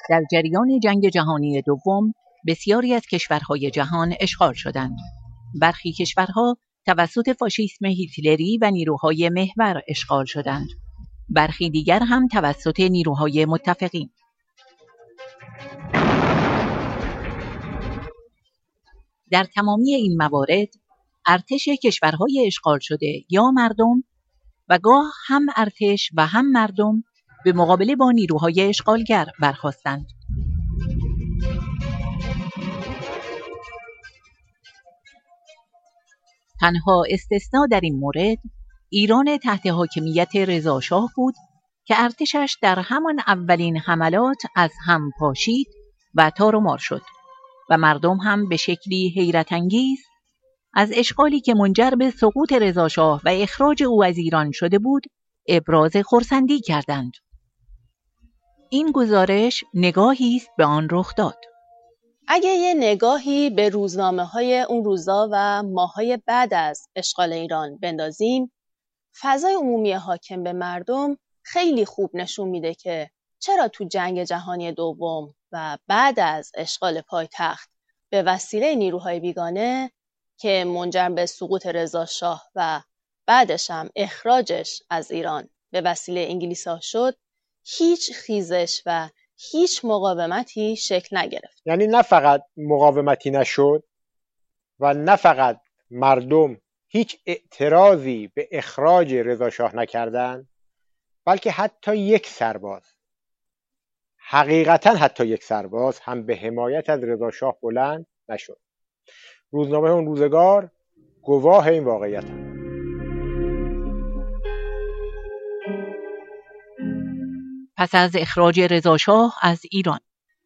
در جریان جنگ جهانی دوم بسیاری از کشورهای جهان اشغال شدند. برخی کشورها توسط فاشیسم هیتلری و نیروهای محور اشغال شدند. برخی دیگر هم توسط نیروهای متفقین. در تمامی این موارد ارتش کشورهای اشغال شده یا مردم و گاه هم ارتش و هم مردم به مقابله با نیروهای اشغالگر برخاستند. تنها استثنا در این مورد ایران تحت حاکمیت رضا شاه بود که ارتشش در همان اولین حملات از هم پاشید و تار و مار شد و مردم هم به شکلی حیرت انگیز از اشغالی که منجر به سقوط رضا شاه و اخراج او از ایران شده بود ابراز خرسندی کردند. این گزارش نگاهی است به آن رخ داد. اگه یه نگاهی به روزنامه‌های اون روزا و ماه‌های بعد از اشغال ایران بندازیم، فضای عمومی حاکم به مردم خیلی خوب نشون میده که چرا تو جنگ جهانی دوم و بعد از اشغال پایتخت به وسیله نیروهای بیگانه که منجر به سقوط رضا شاه و بعدش هم اخراجش از ایران به وسیله انگلیس‌ها شد، هیچ خیزش و هیچ مقاومتی شکل نگرفت. یعنی نه فقط مقاومتی نشد و نه فقط مردم هیچ اعتراضی به اخراج رضا شاه نکردند، بلکه حتی یک سرباز، حقیقتا حتی یک سرباز هم به حمایت از رضا شاه بلند نشد. روزنامه اون روزگار گواه این واقعیت هم. پس از اخراج رضا شاه از ایران،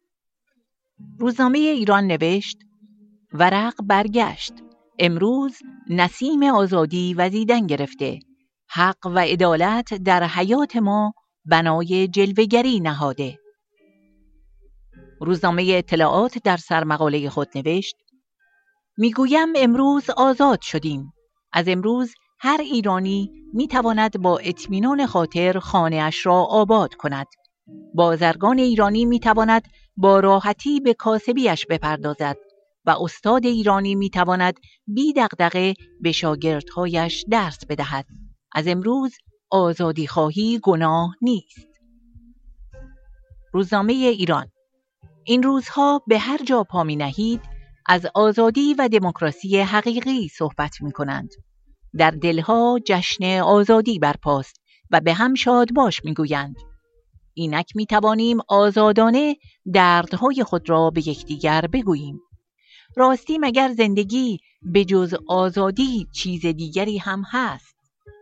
روزنامه ایران نوشت: ورق برگشت، امروز نسیم آزادی وزیدن گرفته، حق و عدالت در حیات ما بنای جلوه‌گری نهاده. روزنامه اطلاعات در سرمقاله خود نوشت: میگویم امروز آزاد شدیم. از امروز هر ایرانی میتواند با اطمینان خاطر خانه اش را آباد کند. بازرگان ایرانی میتواند با راحتی به کاسبیش بپردازد و استاد ایرانی میتواند بی دغدغه به شاگردهایش درس بدهد. از امروز آزادی خواهی گناه نیست. روزنامه ایران: این روزها به هر جا پا می نهید از آزادی و دموکراسی حقیقی صحبت می کنند. در دلها جشن آزادی برپاست و به هم شادباش می گویند. اینک می توانیم آزادانه دردهای خود را به یکدیگر بگوییم. راستی مگر زندگی به جز آزادی چیز دیگری هم هست؟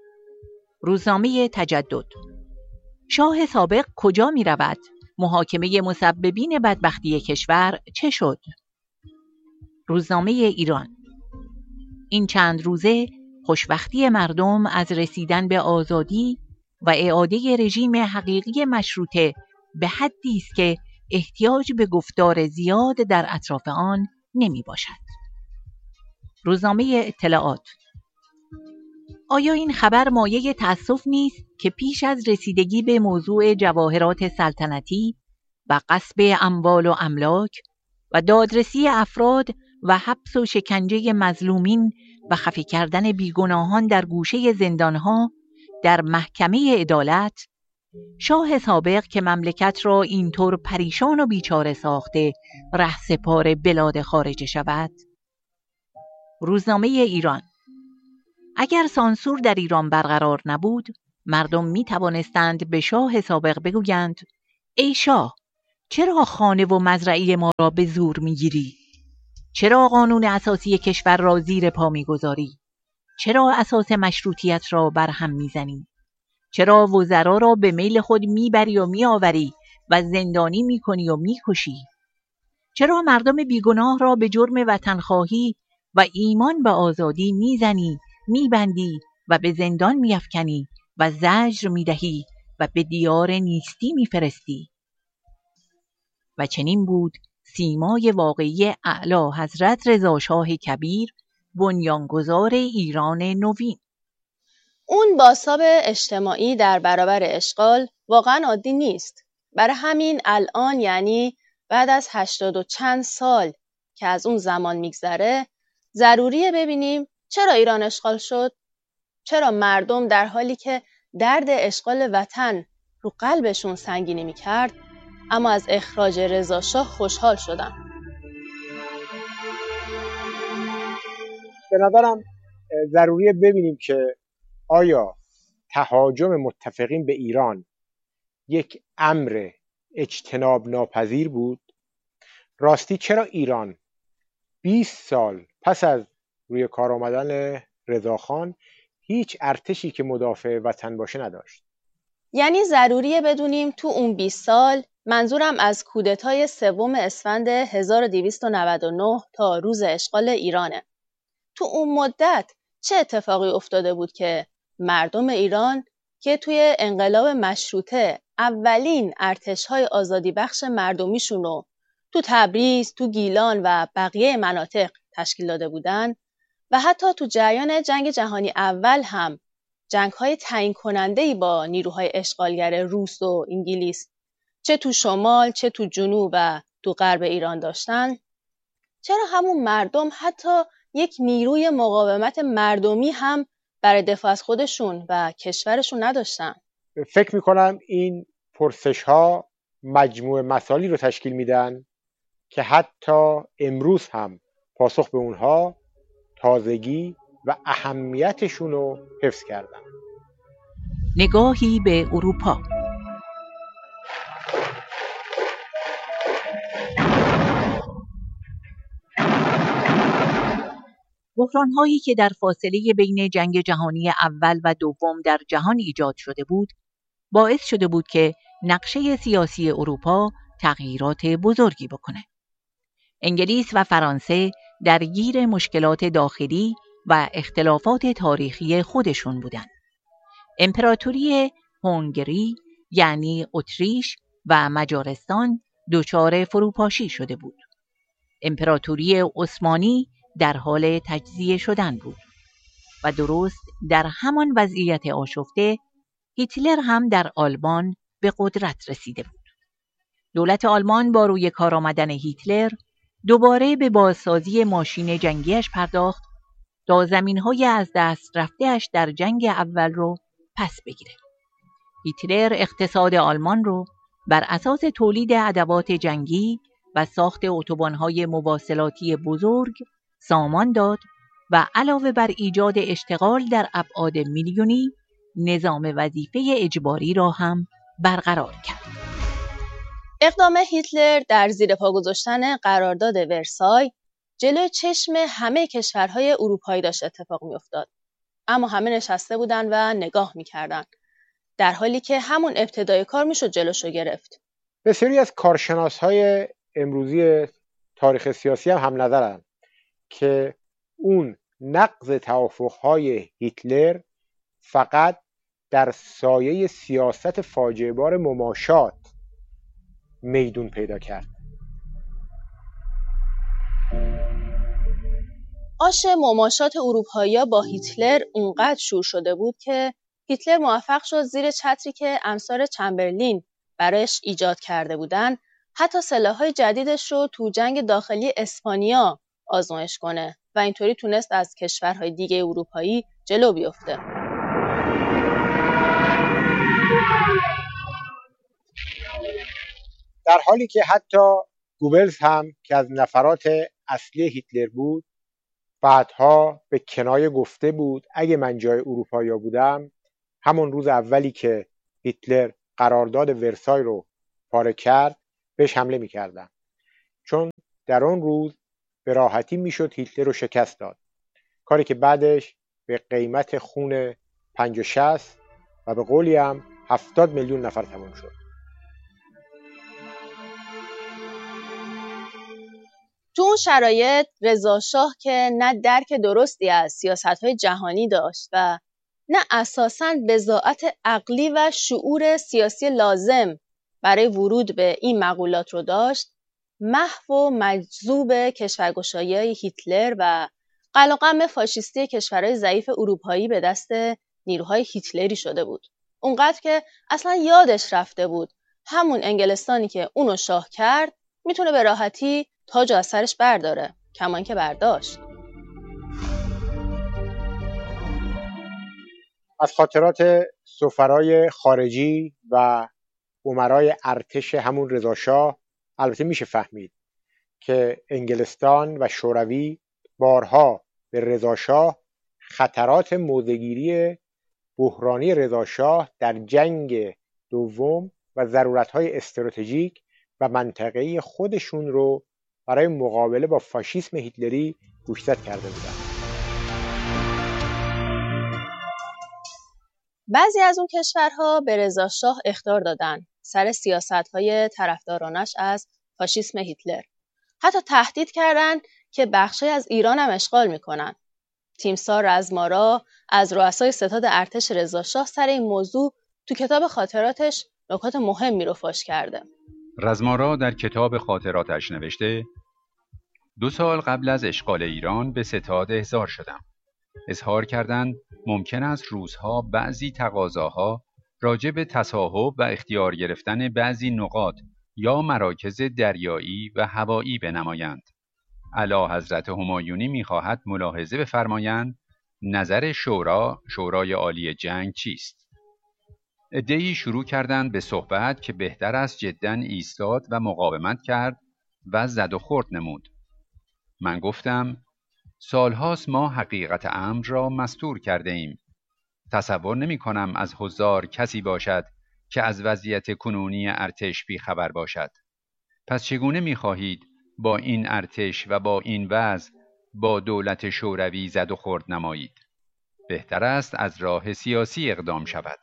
روزنامه تجدد: شاه سابق کجا می رود؟ محاکمه مسببین بدبختی کشور چه شد؟ روزنامه ایران: این چند روزه خوشبختی مردم از رسیدن به آزادی و اعاده رژیم حقیقی مشروطه به حدی است که احتیاج به گفتار زیاد در اطراف آن نمی باشد. روزنامه اطلاعات: آیا این خبر مایه تأسف نیست که پیش از رسیدگی به موضوع جواهرات سلطنتی و غصب اموال و املاک و دادرسی افراد و حبس و شکنجه مظلومین و خفه کردن بیگناهان در گوشه زندانها در محکمه عدالت، شاه سابق که مملکت را اینطور پریشان و بیچاره ساخته رهسپار بلاد خارجه شود؟ روزنامه ایران: اگر سانسور در ایران برقرار نبود، مردم می توانستند به شاه سابق بگویند: ای شاه، چرا خانه و مزرعه ما را به زور می گیری؟ چرا قانون اساسی کشور را زیر پا می گذاری؟ چرا اساس مشروطیت را برهم می زنی؟ چرا وزرا را به میل خود می بری و می آوری و زندانی می کنی و می کشی؟ چرا مردم بیگناه را به جرم وطنخواهی و ایمان به آزادی می زنی، می بندی و به زندان می افکنی و زجر می دهی و به دیار نیستی می فرستی؟ و چنین بود سیمای واقعی اعلی حضرت رضا شاه کبیر، بنیانگذار ایران نوین. اون بازتاب اجتماعی در برابر اشغال واقعا عادی نیست. برای همین الان، یعنی بعد از 80 و چند سال که از اون زمان میگذره، ضروریه ببینیم چرا ایران اشغال شد؟ چرا مردم در حالی که درد اشغال وطن رو قلبشون سنگینی میکرد، اما از اخراج رضا شاه خوشحال شدن؟ به نظرم ضروریه ببینیم که آیا تهاجم متفقین به ایران یک امر اجتناب ناپذیر بود؟ راستی چرا ایران 20 سال پس از روی کار آمدن رضاخان هیچ ارتشی که مدافع وطن باشه نداشت؟ یعنی ضروریه بدونیم تو اون 20 سال، منظورم از کودتای 3 اسفند 1299 تا روز اشغال ایرانه، تو اون مدت چه اتفاقی افتاده بود که مردم ایران که توی انقلاب مشروطه اولین ارتش‌های آزادی بخش مردمیشون رو تو تبریز، تو گیلان و بقیه مناطق تشکیل داده بودن و حتی تو جریان جنگ جهانی اول هم جنگ‌های تعیین کننده‌ای با نیروهای اشغالگر روس و انگلیس چه تو شمال چه تو جنوب و تو غرب ایران داشتن؟ چرا همون مردم حتی یک نیروی مقاومت مردمی هم برای دفاع از خودشون و کشورشون نداشتن؟ فکر میکنم این پرسش ها مجموع مسائلی رو تشکیل میدن که حتی امروز هم پاسخ به اونها تازگی و اهمیتشون رو حفظ کردن. نگاهی به اروپا. بحران‌هایی که در فاصله بین جنگ جهانی اول و دوم در جهان ایجاد شده بود، باعث شده بود که نقشه سیاسی اروپا تغییرات بزرگی بکنه. انگلیس و فرانسه درگیر مشکلات داخلی و اختلافات تاریخی خودشون بودند. امپراتوری هنگری یعنی اتریش و مجارستان دچار فروپاشی شده بود. امپراتوری عثمانی در حال تجزیه شدن بود و درست در همان وضعیت آشفته هیتلر هم در آلمان به قدرت رسیده بود. دولت آلمان با روی کار آمدن هیتلر دوباره به بازسازی ماشین جنگیش پرداخت تا زمینهای از دست رفته‌اش در جنگ اول رو پس بگیره. هیتلر اقتصاد آلمان رو بر اساس تولید ادوات جنگی و ساخت اتوبان‌های مواصلاتی بزرگ سامان داد و علاوه بر ایجاد اشتغال در ابعاد میلیونی، نظام وظیفه اجباری را هم برقرار کرد. اقدام هیتلر در زیر پا گذاشتن قرارداد ورسای جلوی چشم همه کشورهای اروپایی داشت اتفاق می‌افتاد. اما همه نشسته بودن و نگاه می‌کردن، در حالی که همون ابتدای کار میشد جلوشو گرفت. بسیاری از کارشناس‌های امروزی تاریخ سیاسی هم نظرن که اون نقض توافق‌های هیتلر فقط در سایه سیاست فاجعه بار مماشات میدون پیدا کرد. آش مماشات اروپایی‌ها با هیتلر اونقدر شور شده بود که هیتلر موفق شد زیر چتری که امثال چمبرلین برایش ایجاد کرده بودن، حتی سلاح‌های جدیدش رو تو جنگ داخلی اسپانیا آزمایش کنه و اینطوری تونست از کشورهای دیگه اروپایی جلو بیفته. در حالی که حتی گوبلز هم که از نفرات اصلی هیتلر بود، بعدها به کنایه گفته بود اگه من جای اروپایی‌ها بودم، همون روز اولی که هیتلر قرارداد ورسای رو پاره کرد بهش حمله می‌کردم، چون در اون روز به راحتی میشد هیتلر رو شکست داد، کاری که بعدش به قیمت خون 50 و 60 و به قولی هم 70 میلیون نفر تمام شد. تو اون شرایط رضا شاه که نه درک درستی از سیاست‌های جهانی داشت و نه اساساً بضاعت عقلی و شعور سیاسی لازم برای ورود به این مقولات رو داشت، محو و مجذوب کشورگشایی هیتلر و قلقم فاشیستی کشورهای ضعیف اروپایی به دست نیروهای هیتلری شده بود. اونقدر که اصلا یادش رفته بود همون انگلستانی که اونو شاه کرد میتونه به راحتی تاج از سرش برداره، کمان که برداشت. از خاطرات سفرای خارجی و امرای ارتش همون رضاشاه البته میشه فهمید که انگلستان و شوروی بارها به رضاشاه خطرات موضع‌گیری بحرانی رضاشاه در جنگ دوم و ضرورت‌های استراتژیک و منطقه‌ای خودشون رو برای مقابله با فاشیسم هیتلری گوشزد کرده بودند. بعضی از اون کشورها به رضاشاه اخطار دادن سر سیاست‌های طرفدارانش از فاشیسم هیتلر. حتی تهدید کردن که بخشی از ایران هم اشغال میکنن. تیمسار رزمارا از رؤسای ستاد ارتش رضاشاه سر این موضوع تو کتاب خاطراتش نکات مهمی رو فاش کرده. رزمارا در کتاب خاطراتش نوشته 2 سال قبل از اشغال ایران به ستاد احضار شدم. اظهار کردند ممکن است روس‌ها بعضی تقاضاها راجع به تصاحب و اختیار گرفتن بعضی نقاط یا مراکز دریایی و هوایی بنمایند. اعلیحضرت همایونی می‌خواهد ملاحظه بفرمایند نظر شورای عالی جنگ چیست؟ عده‌ای شروع کردند به صحبت که بهتر است جداً ایستاد و مقاومت کرد و زد و خورد نمود. من گفتم سالهاست ما حقیقت امر را مستور کرده ایم. تصور نمی کنم از حضار کسی باشد که از وضعیت کنونی ارتش بی خبر باشد. پس چگونه می خواهید با این ارتش و با این وضع با دولت شوروی زد و خورد نمایید؟ بهتر است از راه سیاسی اقدام شود.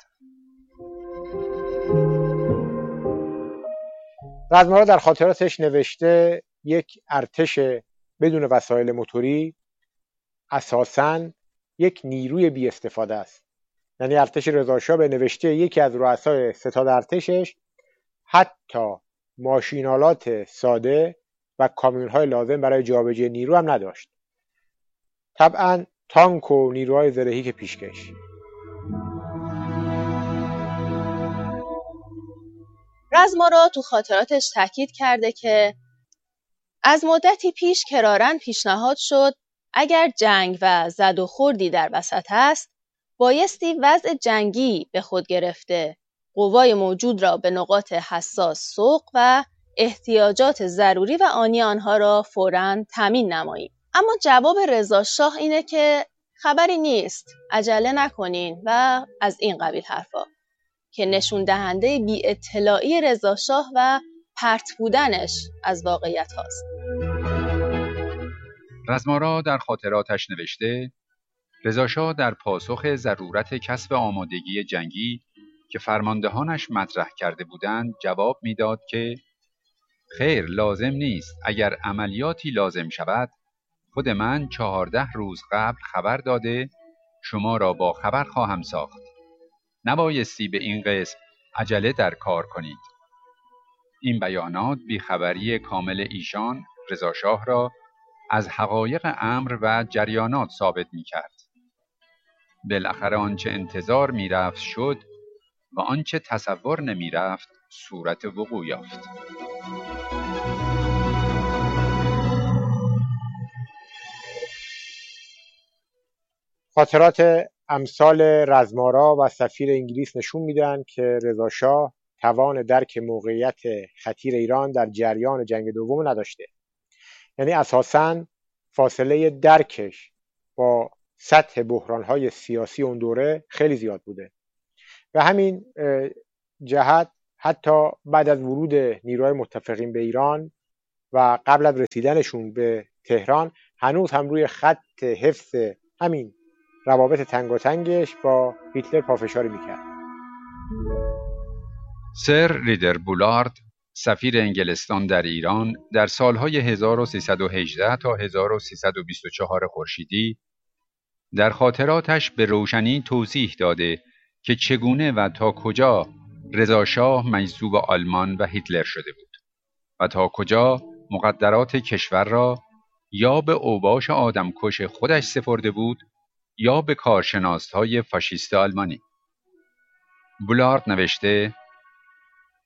رزمارا در خاطراتش نوشته یک ارتش بدون وسایل موتوری اساساً یک نیروی بی استفاده است. یعنی ارتش رضاشاه به نوشته یکی از رؤسای ستاد ارتشش حتی ماشینالات ساده و کامیون‌های لازم برای جابجایی نیرو هم نداشت. طبعاً تانک و نیروهای زرهی که پیشکش. رزمارا تو خاطراتش تاکید کرده که از مدتی پیش کراراً پیشنهاد شد اگر جنگ و زد و خوردی در وسط است، بایستی وضع جنگی به خود گرفته قوای موجود را به نقاط حساس سوق و احتیاجات ضروری و آنی آنها را فوراً تامین نمایید. اما جواب رضاشاه اینه که خبری نیست، عجله نکنین و از این قبیل حرفا که نشون دهنده بی اطلاعی رضاشاه و پرت بودنش از واقعیت هاست. رزمارا در خاطراتش نوشته رضاشاه در پاسخ ضرورت کسب آمادگی جنگی که فرماندهانش مطرح کرده بودند جواب میداد که خیر لازم نیست، اگر عملیاتی لازم شود خود من 14 روز قبل خبر داده شما را با خبر خواهم ساخت. نبایستی به این قسم عجله در کار کنید. این بیانات بیخبری کامل ایشان رضاشاه را از حقایق امر و جریانات ثابت می‌کرد. بالاخره آنچه انتظار می‌رفت شد و آنچه تصور نمی‌رفت صورت وقوع یافت. خاطرات امثال رزمارا و سفیر انگلیس نشون میدن که رضاشاه توان درک موقعیت خطیر ایران در جریان جنگ دوم نداشته. یعنی اساساً فاصله درکش با سطح بحران‌های سیاسی اون دوره خیلی زیاد بوده. و همین جهت حتی بعد از ورود نیروهای متفقین به ایران و قبل از رسیدنشون به تهران هنوز هم روی خط حفظ همین روابط تنگاتنگش با هیتلر پافشاری میکرد. سر ریدر بولارد سفیر انگلستان در ایران در سالهای 1318 تا 1324 خورشیدی در خاطراتش به روشنی توضیح داده که چگونه و تا کجا رضاشاه مجذوب آلمان و هیتلر شده بود و تا کجا مقدرات کشور را یا به اوباش آدمکش خودش سپرده بود یا به کارشناس‌های فاشیست آلمانی. بولارد نوشته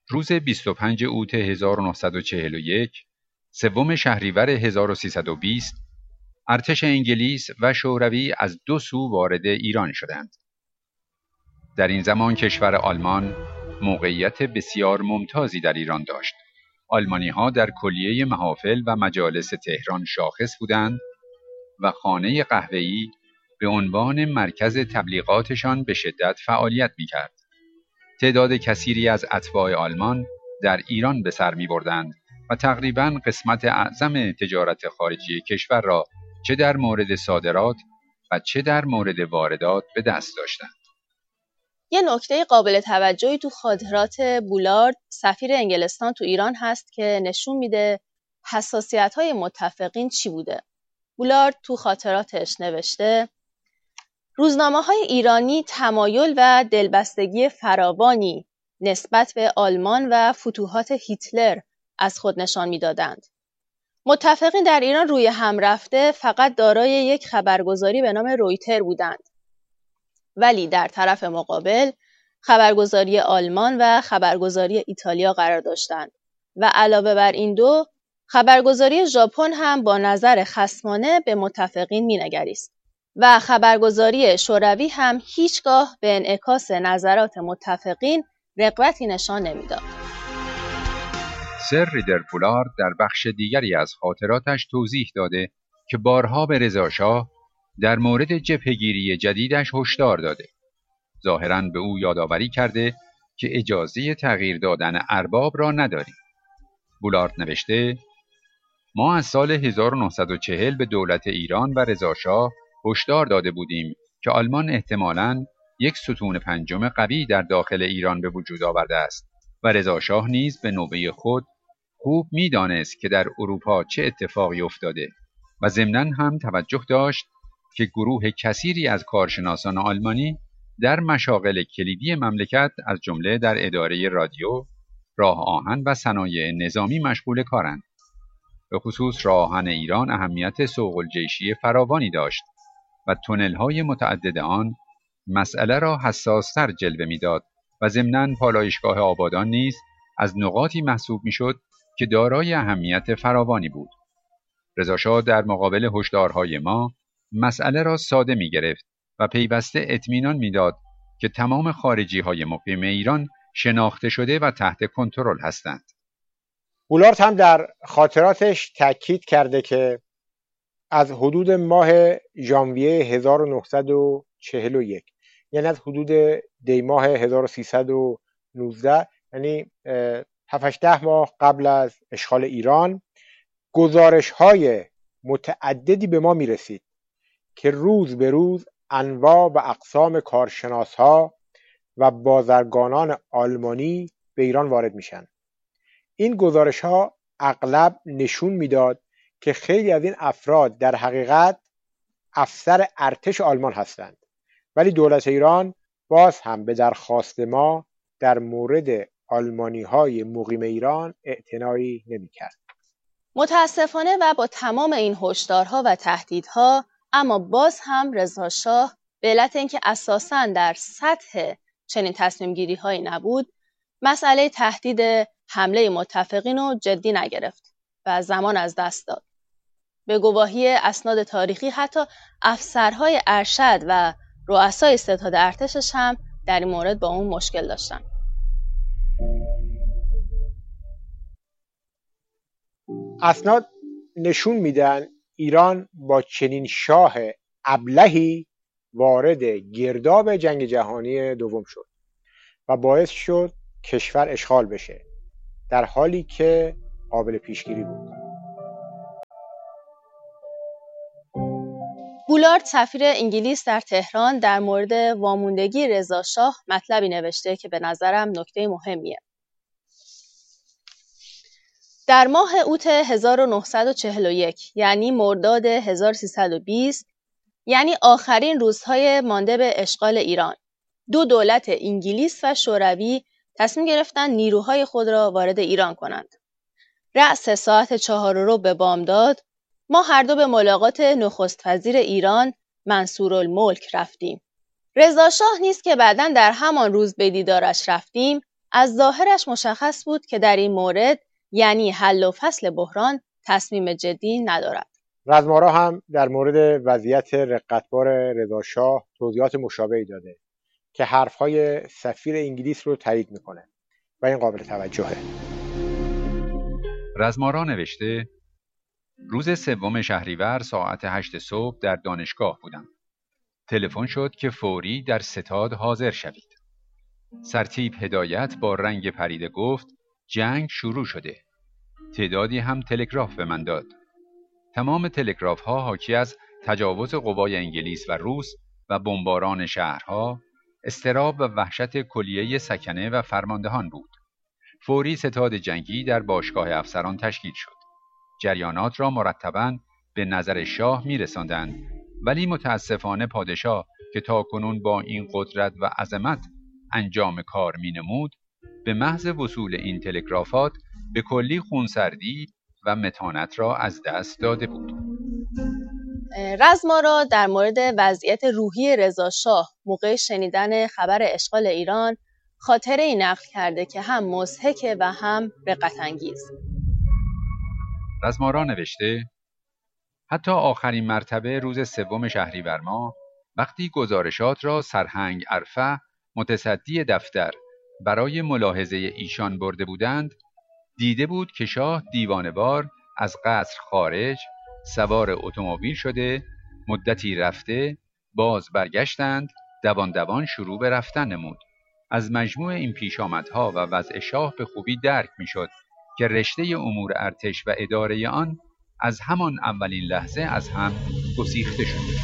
روز 25 اوت 1941 سوم شهریور 1320 ارتش انگلیس و شوروی از دو سو وارد ایران شدند. در این زمان کشور آلمان موقعیت بسیار ممتازی در ایران داشت. آلمانی‌ها در کلیه محافل و مجالس تهران شاخص بودند و خانه قهوه‌ای به عنوان مرکز تبلیغاتشان به شدت فعالیت می‌کرد. تعداد کثیری از اتباع آلمان در ایران به سر می‌بردند و تقریباً قسمت اعظم تجارت خارجی کشور را چه در مورد صادرات و چه در مورد واردات به دست داشتند. یه نکته قابل توجهی تو خاطرات بولارد سفیر انگلستان تو ایران هست که نشون میده حساسیت‌های متفقین چی بوده. بولارد تو خاطراتش نوشته روزنامه‌های ایرانی تمایل و دلبستگی فراوانی نسبت به آلمان و فتوحات هیتلر از خود نشان میدادند. متفقین در ایران روی هم رفته فقط دارای یک خبرگزاری به نام رویتر بودند. ولی در طرف مقابل خبرگزاری آلمان و خبرگزاری ایتالیا قرار داشتند و علاوه بر این دو خبرگزاری ژاپن هم با نظر خصمانه به متفقین مینگریست و خبرگزاری شوروی هم هیچگاه به انعکاس نظرات متفقین رغبتی نشان نمیداد. سر ریدر بولارد در بخش دیگری از خاطراتش توضیح داده که بارها به رضا شاه در مورد جبهه‌گیری جدیدش هشدار داده. ظاهراً به او یادآوری کرده که اجازه تغییر دادن ارباب را نداریم. بولارد نوشته ما از سال 1940 به دولت ایران و رضا شاه هشدار داده بودیم که آلمان احتمالاً یک ستون پنجم قوی در داخل ایران به وجود آورده است و رضا شاه نیز به نوبه خود خوب می‌دانست که در اروپا چه اتفاقی افتاده و ضمناً هم توجه داشت که گروه کثیری از کارشناسان آلمانی در مشاغل کلیدی مملکت از جمله در اداره رادیو، راه آهن و صنایع نظامی مشغول کارند. به خصوص راه آهن ایران اهمیت سوق‌الجیشی فراوانی داشت و تونل‌های متعدد آن مسئله را حساس‌تر جلوه می‌داد و ضمناً پالایشگاه آبادان نیز از نقاطی محسوب می‌شد که دارای اهمیت فراوانی بود. رضا شاه در مقابل هشدارهای ما مسئله را ساده می‌گرفت و پیوسته اطمینان می‌داد که تمام خارجی‌های مقیم ایران شناخته شده و تحت کنترل هستند. بولارد هم در خاطراتش تاکید کرده که از حدود ماه ژانویه 1941 یعنی از حدود دی ماه 1319 یعنی 7-10 ماه قبل از اشغال ایران گزارش‌های متعددی به ما می‌رسید که روز به روز انواع و اقسام کارشناس‌ها و بازرگانان آلمانی به ایران وارد میشن. این گزارش‌ها اغلب نشون میداد که خیلی از این افراد در حقیقت افسر ارتش آلمان هستند، ولی دولت ایران باز هم به درخواست ما در مورد آلمانی‌های مقیم ایران اعتنایی نمی‌کرد. متاسفانه و با تمام این هشدارها و تهدیدها اما باز هم رضا شاه به علت اینکه اساساً در سطح چنین تصمیم گیری هایی نبود، مسئله تهدید حمله متفقین رو جدی نگرفت و زمان از دست داد. به گواهی اسناد تاریخی حتی افسرهای ارشد و رؤسای ستاد ارتشش هم در این مورد با اون مشکل داشتن. اسناد نشون میدن ایران با چنین شاه ابلهی وارد گرداب جنگ جهانی دوم شد و باعث شد کشور اشغال بشه، در حالی که قابل پیشگیری بود. بولارد سفیر انگلیس در تهران در مورد واموندگی رضا شاه مطلبی نوشته که به نظرم نکته مهمیه. در ماه اوت 1941 یعنی مرداد 1320 یعنی آخرین روزهای مانده به اشغال ایران، دو دولت انگلیس و شوروی تصمیم گرفتند نیروهای خود را وارد ایران کنند. رأس ساعت 4:15 به بامداد ما هر دو به ملاقات نخست وزیر ایران منصورالملک رفتیم. رضا شاه نیز که بعداً در همان روز به دیدارش رفتیم از ظاهرش مشخص بود که در این مورد یعنی حل و فصل بحران تصمیم جدی ندارد. رزمارا هم در مورد وضعیت رقتبار رضاشاه توضیحات مشابهی داده که حرفهای سفیر انگلیس رو تایید میکنه و این قابل توجهه. رزمارا نوشته روز 3 شهریور ساعت 8 صبح در دانشگاه بودم. تلفن شد که فوری در ستاد حاضر شوید. سرتیپ هدایت با رنگ پریده گفت جنگ شروع شده. تعدادی هم تلگراف به من داد. تمام تلگراف ها حاکی از تجاوز قوای انگلیس و روس و بمباران شهرها، اضطراب و وحشت کلیه سکنه و فرماندهان بود. فوری ستاد جنگی در باشگاه افسران تشکیل شد. جریانات را مرتباً به نظر شاه می‌رساندند، ولی متاسفانه پادشاه که تاکنون با این قدرت و عظمت انجام کار می‌نمود، به محض وصول این تلگرافات به کلی خونسردی و متانت را از دست داده بود. رزمارا در مورد وضعیت روحی رضاشاه موقع شنیدن خبر اشغال ایران خاطره‌ای نقل کرده که هم مضحک و هم رقت‌انگیز. رزمارا نوشته حتی آخرین مرتبه روز 3 شهریور ماه وقتی گزارشات را سرهنگ عرفه متصدی دفتر برای ملاحظه ایشان برده بودند، دیده بود که شاه دیوانه‌وار از قصر خارج سوار اتومبیل شده، مدتی رفته، باز برگشتند، دوان دوان شروع به رفتن نمود. از مجموع این پیشامدها و وضع شاه به خوبی درک می‌شد که رشته امور ارتش و اداره آن از همان اولین لحظه از هم گسیخته شد.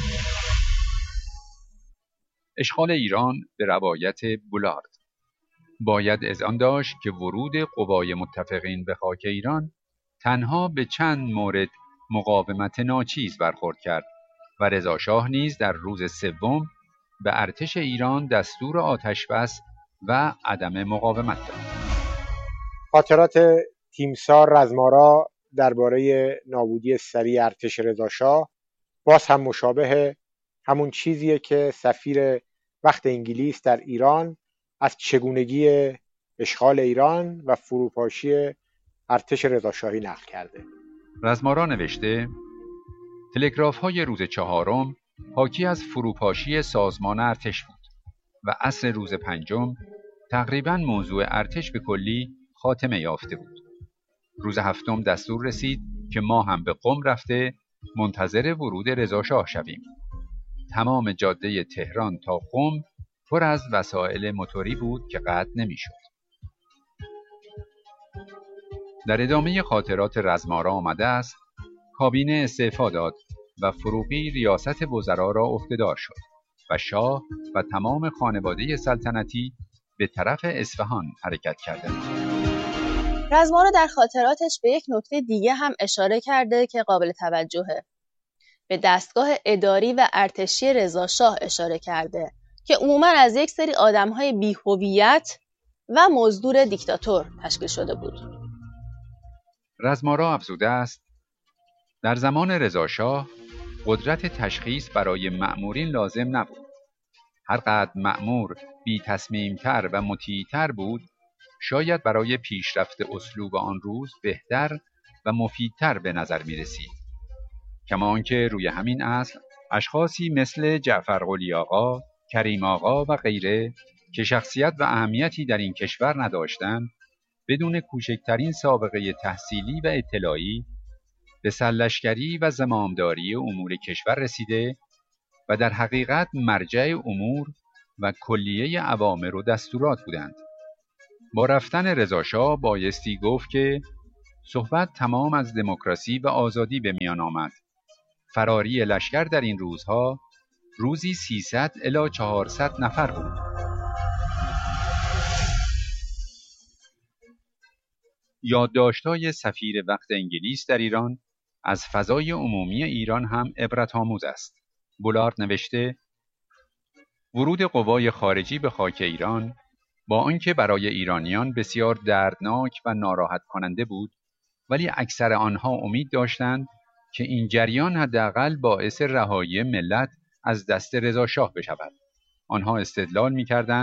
اشغال ایران به روایت بولارد. باید اذعان داشت که ورود قوای متفقین به خاک ایران تنها به چند مورد مقاومت ناچیز برخورد کرد و رضاشاه نیز در روز 3 به ارتش ایران دستور آتش بس و عدم مقاومت داد. خاطرات تیمسار رزمارا درباره نابودی سریع ارتش رضاشاه باز هم مشابه همون چیزیه که سفیر وقت انگلیس در ایران از چگونگی اشغال ایران و فروپاشی ارتش رضاشاهی نقل کرده. رزمارا نوشته تلگراف‌های روز 4 حاکی از فروپاشی سازمان ارتش بود و عصر روز 5 تقریباً موضوع ارتش به کلی خاتمه یافته بود. روز 7 دستور رسید که ما هم به قم رفته منتظر ورود رضاشاه شویم. تمام جاده تهران تا قم پر از وسایل موتوری بود که قطع نمی‌شد. در ادامه خاطرات رزمارا آمده است کابینه استعفا داد و فروغی ریاست وزرا را عهدهدار شد و شاه و تمام خانواده سلطنتی به طرف اصفهان حرکت کردند. رزمارا در خاطراتش به یک نکته دیگه هم اشاره کرده که قابل توجهه. به دستگاه اداری و ارتشی رضاشاه اشاره کرده که عموماً از یک سری آدم‌های بی‌هویت و مزدور دیکتاتور تشکیل شده بود. رزمارا افزوده است در زمان رضاشاه قدرت تشخیص برای مأمورین لازم نبود. هر قدر مأمور بی تصمیم‌تر و مطیع‌تر بود، شاید برای پیشرفت اسلوب آن روز بهتر و مفیدتر به نظر می رسید. کما آنکه روی همین اصل اشخاصی مثل جعفر قلی آقا، کریم آقا و غیره که شخصیت و اهمیتی در این کشور نداشتند، بدون کوچکترین سابقه تحصیلی و اطلاعی به سرلشکری و زمامداری امور کشور رسیده و در حقیقت مرجع امور و کلیه اوامر و دستورات بودند. با رفتن رضاشاه بایستی گفت که صحبت تمام از دموکراسی و آزادی به میان آمد. فراری لشکر در این روزها روزی 300 الی 400 نفر بود. یادداشت‌های سفیر وقت انگلیس در ایران از فضای عمومی ایران هم عبرت‌آموز است. بولارد نوشته ورود قوای خارجی به خاک ایران با آنکه برای ایرانیان بسیار دردناک و ناراحت کننده بود، ولی اکثر آنها امید داشتند که این جریان حداقل باعث رهایی ملت از دست رضاشاه بشود. آنها استدلال می‌کردند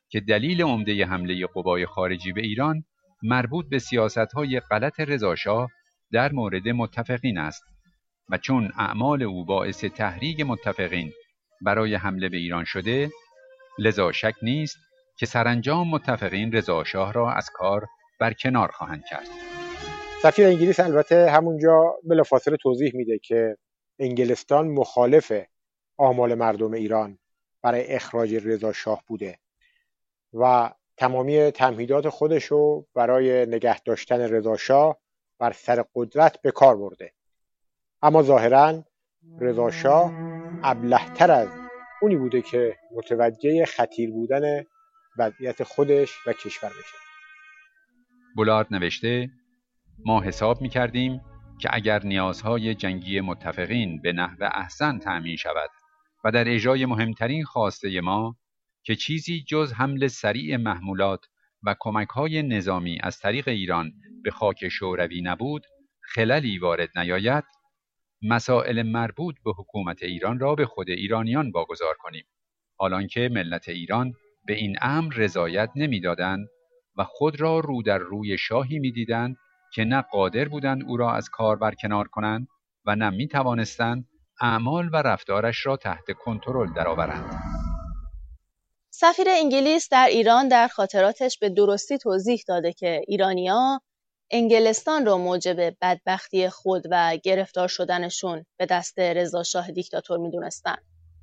که دلیل عمده حمله قوای خارجی به ایران مربوط به سیاست‌های غلط رضاشاه در مورد متفقین است و چون اعمال او باعث تحریک متفقین برای حمله به ایران شده، لذا شک نیست که سرانجام متفقین رضاشاه را از کار برکنار خواهند کرد. سفیر انگلیس البته همونجا بلافاصله توضیح میده که انگلستان مخالف آمال مردم ایران برای اخراج رضاشاه بوده و تمامی تمهیدات خودشو برای نگه داشتن رضاشاه بر سر قدرت به کار برده. اما ظاهراً رضاشاه ابله‌تر از اونی بوده که متوجه خطیر بودن وضعیت خودش و کشور بشه. بولارد نوشته: ما حساب می‌کردیم که اگر نیازهای جنگی متفقین به نحو احسن تأمین شود و در اجرای مهمترین خواسته ما که چیزی جز حمل سریع محمولات و کمک‌های نظامی از طریق ایران به خاک شوروی نبود، خللی وارد نیاید، مسائل مربوط به حکومت ایران را به خود ایرانیان واگذار کنیم، حالانکه ملت ایران به این امر رضایت نمی‌دادند و خود را رو در روی شاهی می‌دیدند که نه قادر بودند او را از کار برکنار کنند و نه می‌توانستند اعمال و رفتارش را تحت کنترل درآورند. سفیر انگلیس در ایران در خاطراتش به درستی توضیح داده که ایرانی‌ها انگلستان را موجب بدبختی خود و گرفتار شدنشون به دست رضاشاه دیکتاتور می‌دونستند.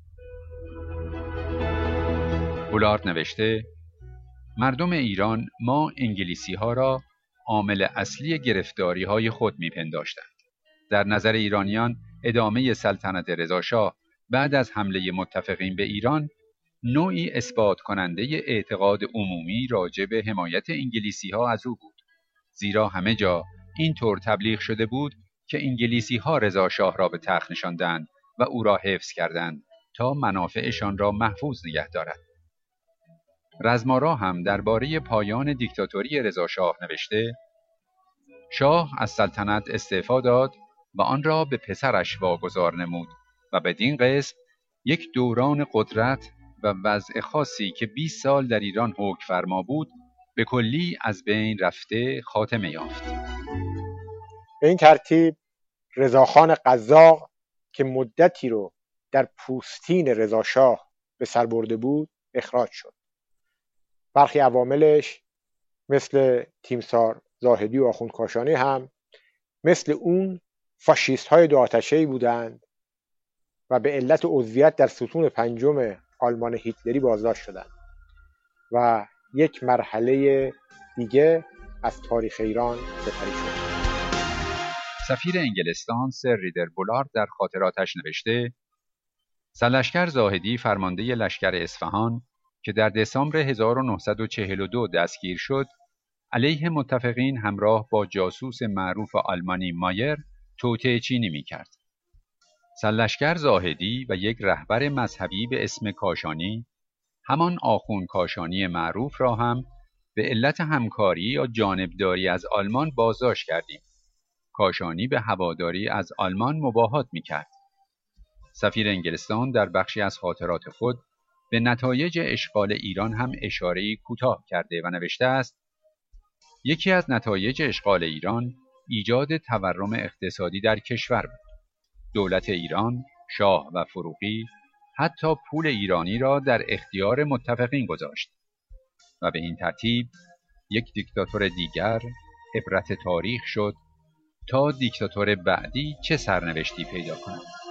بولارد نوشته: مردم ایران ما انگلیسی‌ها را عامل اصلی گرفتاری‌های خود می‌پنداشتند. در نظر ایرانیان ادامه سلطنت رضاشاه بعد از حمله متفقین به ایران نوعی اثبات کننده اعتقاد عمومی راجع به حمایت انگلیسی‌ها از او بود، زیرا همه جا این طور تبلیغ شده بود که انگلیسی‌ها رضاشاه را به تخت نشاندند و او را حفظ کردند تا منافعشان را محفوظ نگه دارد. رزمارا هم درباره پایان دیکتاتوری رضاشاه نوشته: شاه از سلطنت استعفا داد و آن را به پسرش واگذار نمود و بدین قسم یک دوران قدرت و وضع خاصی که 20 سال در ایران حکم فرما بود به کلی از بین رفته خاتمه یافت. به این ترتیب رضاخان قزاق که مدتی رو در پوستین رضاشاه به سر برده بود اخراج شد. برخی عواملش مثل تیمسار زاهدی و آخوند کاشانی هم مثل اون فاشیست های دو آتشه‌ای بودند و به علت عضویت در ستون پنجم آلمان هیتلری بازداشت شدند و یک مرحله دیگه از تاریخ ایران سپری شد. سفیر انگلستان سر ریدر بولارد در خاطراتش نوشته: سرلشکر زاهدی فرمانده لشکر اصفهان که در دسامبر 1942 دستگیر شد، علیه متفقین همراه با جاسوس معروف آلمانی مایر توطئه چینی می‌کرد. سرلشکر زاهدی و یک رهبر مذهبی به اسم کاشانی، همان آخوند کاشانی معروف را هم به علت همکاری یا جانبداری از آلمان بازداشت کردیم. کاشانی به هواداری از آلمان مباهات می‌کرد. سفیر انگلستان در بخشی از خاطرات خود به نتایج اشغال ایران هم اشاره‌ای کوتاه کرده و نوشته است: یکی از نتایج اشغال ایران ایجاد تورم اقتصادی در کشور بود. دولت ایران، شاه و فروغی حتی پول ایرانی را در اختیار متفقین گذاشت و به این ترتیب یک دیکتاتور دیگر عبرت تاریخ شد تا دیکتاتور بعدی چه سرنوشتی پیدا کند.